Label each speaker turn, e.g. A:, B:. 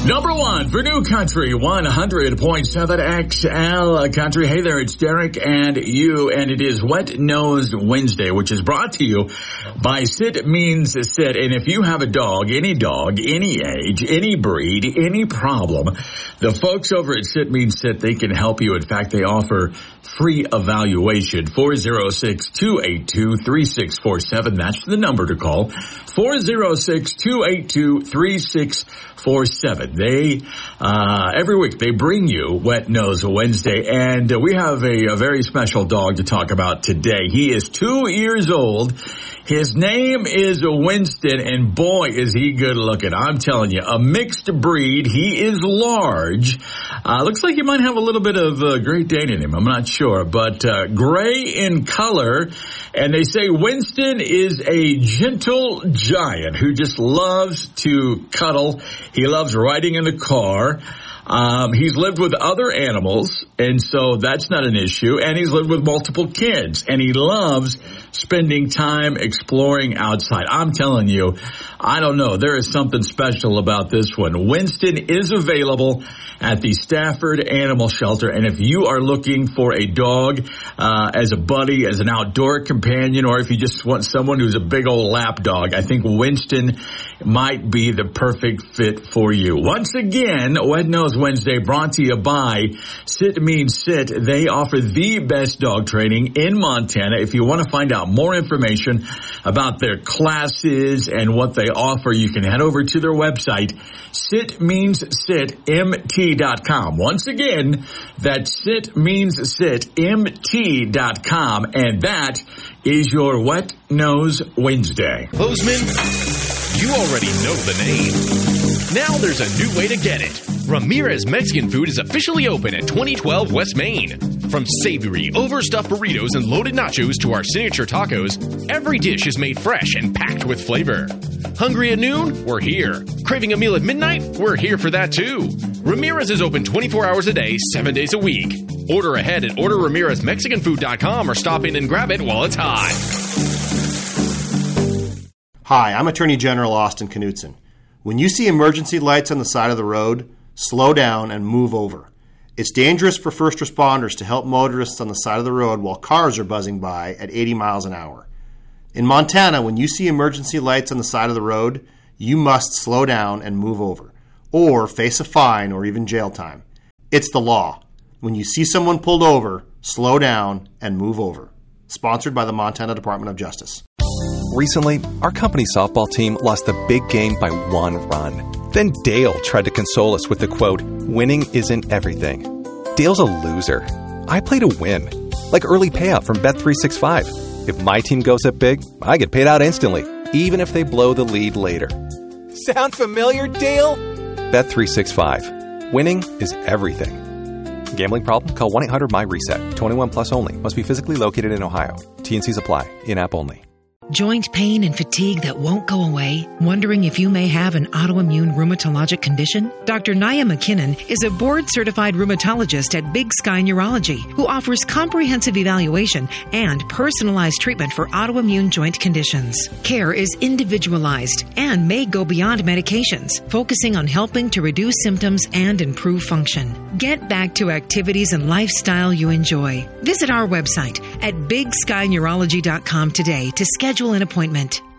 A: Number one for New Country 100.7 XL Country. Hey there, it's Derek and you, and it is Wet Nose Wednesday, which is brought to you by Sit Means Sit. And if you have a dog, any age, any breed, any problem, the folks over at Sit Means Sit, they can help you. In fact, they offer free evaluation. 406-282-3647. That's the number to call. 406-282-3647. They, every week they bring you Wet Nose Wednesday, and we have a very special dog to talk about today. He is 2 years old. His name is Winston, and boy, is he good looking. I'm telling you, a mixed breed. He is large. Looks like he might have a little bit of Great Dane in him. I'm not sure, but gray in color. And they say Winston is a gentle giant who just loves to cuddle. He loves riding in the car. He's lived with other animals, and so that's not an issue. And he's lived with multiple kids, and he loves spending time exploring outside. I'm telling you, I don't know. There is something special about this one. Winston is available at the Stafford Animal Shelter, and if you are looking for a dog as a buddy, as an outdoor companion, or if you just want someone who's a big old lap dog, I think Winston might be the perfect fit for you. Once again, Wet Nose Wednesday brought to you by Sit Means Sit. They offer the best dog training in Montana. If you want to find out more information about their classes and what they offer, you can head over to their website, sitmeanssitmt.com. Once again, that's sitmeanssitmt.com, and that is your Wet Nose Wednesday.
B: Bozeman, you already know the name. Now there's a new way to get it. Ramirez Mexican Food is officially open at 2012 West Main. From savory, overstuffed burritos and loaded nachos to our signature tacos, every dish is made fresh and packed with flavor. Hungry at noon? We're here. Craving a meal at midnight? We're here for that too. Ramirez is open 24 hours a day, 7 days a week. Order ahead at orderramirezmexicanfood.com or stop in and grab it while it's hot.
C: Hi, I'm Attorney General Austin Knutson. When you see emergency lights on the side of the road, slow down and move over. It's dangerous for first responders to help motorists on the side of the road while cars are buzzing by at 80 miles an hour. In Montana, when you see emergency lights on the side of the road, you must slow down and move over, or face a fine or even jail time. It's the law. When you see someone pulled over, slow down and move over. Sponsored by the Montana Department of Justice.
D: Recently, our company softball team lost the big game by 1 run. Then Dale tried to console us with the quote, "Winning isn't everything." Dale's a loser. I play to win. Like early payout from Bet365. If my team goes up big, I get paid out instantly, even if they blow the lead later.
E: Sound familiar, Dale?
D: Bet365. Winning is everything. Gambling problem? Call 1-800-MY-RESET. 21 plus only. Must be physically located in Ohio. T&Cs apply. In-app only.
F: Joint pain and fatigue that won't go away? Wondering if you may have an autoimmune rheumatologic condition? Dr. Nia McKinnon is a board-certified rheumatologist at Big Sky Neurology who offers comprehensive evaluation and personalized treatment for autoimmune joint conditions. Care is individualized and may go beyond medications, focusing on helping to reduce symptoms and improve function. Get back to activities and lifestyle you enjoy. Visit our website at bigskyneurology.com today to schedule an appointment.